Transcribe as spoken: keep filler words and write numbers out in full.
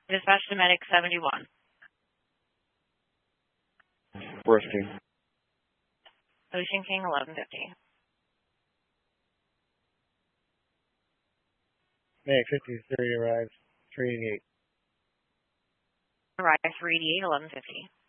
Dispatch to Medic seventy-one. Forest King. Ocean King eleven fifty. Medic fifty-three arrives three eighty-eight. Arrive three eighty-eight eleven fifty.